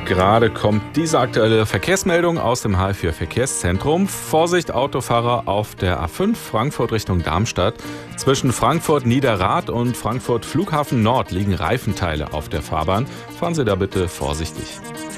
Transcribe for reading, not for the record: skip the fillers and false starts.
Gerade kommt diese aktuelle Verkehrsmeldung aus dem H4 Verkehrszentrum. Vorsicht, Autofahrer auf der A5 Frankfurt Richtung Darmstadt. Zwischen Frankfurt Niederrad und Frankfurt Flughafen Nord liegen Reifenteile auf der Fahrbahn. Fahren Sie da bitte vorsichtig.